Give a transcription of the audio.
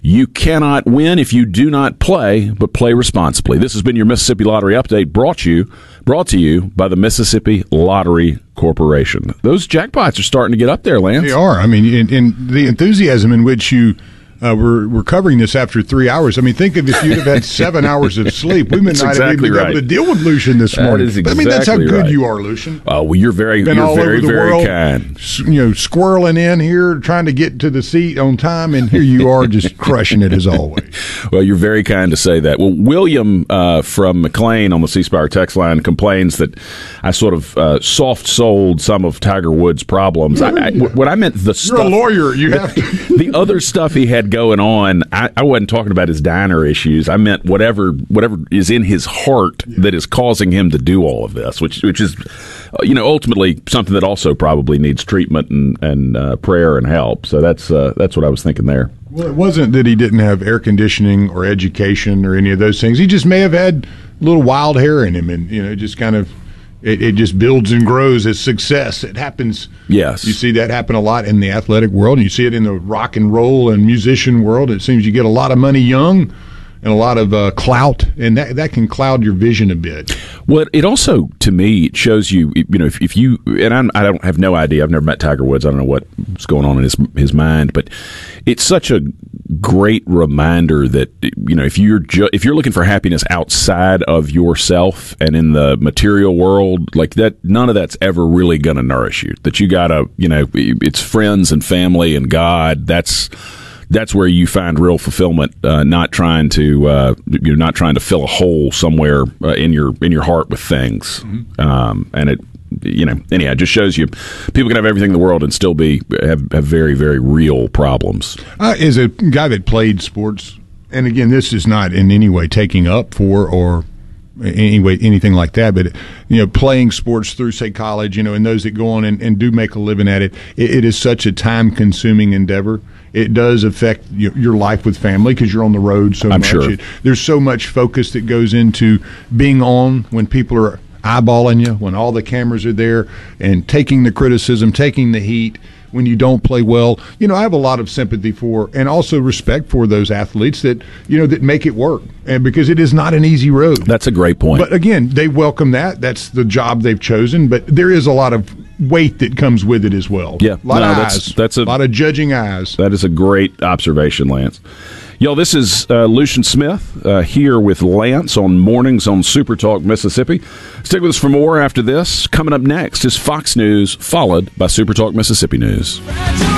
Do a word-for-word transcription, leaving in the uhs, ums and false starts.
You cannot win if you do not play, but play responsibly. This has been your Mississippi Lottery Update, brought you, brought to you by the Mississippi Lottery Corporation. Those jackpots are starting to get up there, Lance. They are. I mean, in, in the enthusiasm in which you uh, were, were covering this after three hours. I mean, think of if you'd have had seven hours of sleep. We may not exactly have even been right. able to deal with Lucian this That morning. is But, I mean, that's how exactly good right. you are, Lucian. Oh, well, you're very, Been you're all very, over the very world, kind. You know, squirreling in here, trying to get to the seat on time, and here you are just crushing it as always. Well, you're very kind to say that. Well, William uh, from McLean on the C Spire text line complains that I sort of uh, soft-sold some of Tiger Woods' problems. I, I, what I meant the You're stuff, a lawyer. You have to. the other stuff he had going on. I, I wasn't talking about his diner issues. I meant whatever whatever is in his heart yeah. that is causing him to do all of this, which which is, uh, you know, ultimately something that also probably needs treatment and and uh, prayer and help. So that's uh, that's what I was thinking there. Well, it wasn't that he didn't have air conditioning or education or any of those things. He just may have had a little wild hair in him, and you know, just kind of it, it just builds and grows as success. It happens. Yes, you see that happen a lot in the athletic world, and you see it in the rock and roll and musician world. It seems you get a lot of money young and a lot of uh, clout, and that that can cloud your vision a bit. Well, it also, to me, it shows you, you know, if, if you, and I'm, I don't have no idea, I've never met Tiger Woods, I don't know what's going on in his his mind, but it's such a great reminder that, you know, if you're ju- if you're looking for happiness outside of yourself and in the material world, like that, none of that's ever really going to nourish you. That you got to, you know, it's friends and family and God, that's that's where you find real fulfillment. Uh, not trying to uh, you're not trying to fill a hole somewhere uh, in your in your heart with things. Mm-hmm. Um, and it, you know, anyhow, it just shows you people can have everything in the world and still be have, have very very real problems. Uh, as a guy that played sports, and again, this is not in any way taking up for or anyway anything like that, but you know, playing sports through say college, you know, and those that go on and, and do make a living at it, it, it is such a time consuming endeavor. It does affect your, your life with family because you're on the road so I'm much. Sure. It, there's so much focus that goes into being on when people are eyeballing you, when all the cameras are there, and taking the criticism, taking the heat when you don't play well. You know, I have a lot of sympathy for and also respect for those athletes that, you know, that make it work, and because it is not an easy road. That's a great point. But again, they welcome that. That's the job they've chosen, but there is a lot of weight that comes with it as well. Yeah, a lot no, of that's, eyes. That's a, a lot of judging eyes. That is a great observation, Lance. Yo, this is uh, Lucian Smith uh, here with Lance on Mornings on Super Talk Mississippi. Stick with us for more after this. Coming up next is Fox News, followed by Super Talk Mississippi News.